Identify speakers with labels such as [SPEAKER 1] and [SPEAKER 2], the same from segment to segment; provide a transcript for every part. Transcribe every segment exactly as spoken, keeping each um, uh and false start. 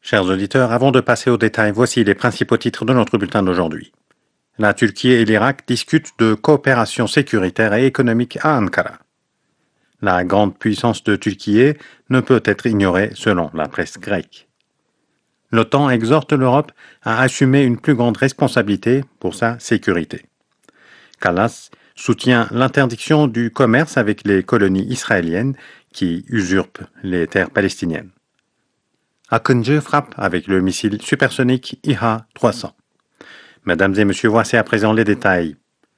[SPEAKER 1] Chers auditeurs, avant de passer aux détails, voici les principaux titres de notre bulletin d'aujourd'hui. La Turquie et l'Irak discutent de coopération sécuritaire et économique à Ankara. La grande puissance de Turquie ne peut être ignorée selon la presse grecque. L'OTAN exhorte l'Europe à assumer une plus grande responsabilité pour sa sécurité. Kallas soutient l'interdiction du commerce avec les colonies israéliennes qui usurpent les terres palestiniennes. Akıncı frappe avec le missile supersonique I H trois cents. Mesdames et messieurs, voici à présent les détails.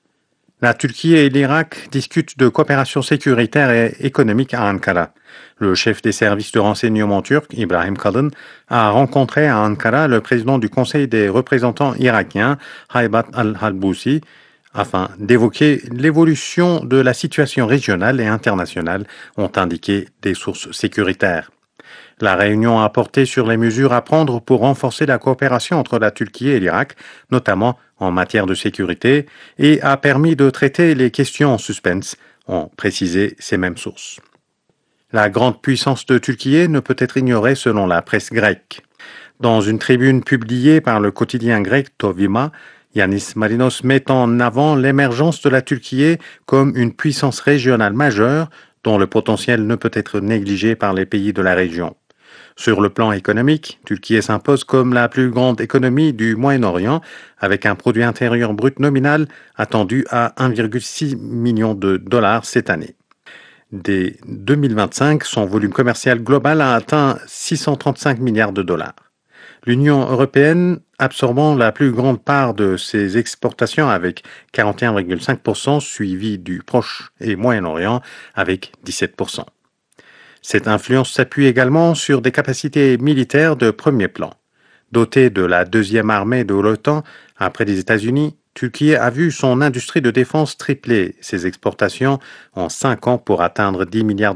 [SPEAKER 1] La Turquie et l'Irak discutent de coopération sécuritaire et économique à Ankara. Le chef des services de renseignement turc, Ibrahim Kalın, a rencontré à Ankara le président du Conseil des représentants irakiens, Haybat al-Halbousi, afin d'évoquer l'évolution de la situation régionale et internationale, ont indiqué des sources sécuritaires. La réunion a porté sur les mesures à prendre pour renforcer la coopération entre la Turquie et l'Irak, notamment en matière de sécurité, et a permis de traiter les questions en suspens, ont précisé ces mêmes sources. La grande puissance de Turquie ne peut être ignorée selon la presse grecque. Dans une tribune publiée par le quotidien grec Tovima, Yanis Marinos met en avant l'émergence de la Turquie comme une puissance régionale majeure dont le potentiel ne peut être négligé par les pays de la région. Sur le plan économique, Turquie s'impose comme la plus grande économie du Moyen-Orient, avec un produit intérieur brut nominal attendu à un virgule six million de dollars cette année. Dès deux mille vingt-cinq, son volume commercial global a atteint six cent trente-cinq milliards de dollars. L'Union européenne absorbant la plus grande part de ses exportations avec quarante et un virgule cinq pour cent, suivi du Proche et Moyen-Orient avec dix-sept pour cent. Cette influence s'appuie également sur des capacités militaires de premier plan. Dotée de la deuxième armée de l'OTAN après les États-Unis, Turquie a vu son industrie de défense tripler ses exportations en cinq ans pour atteindre dix milliards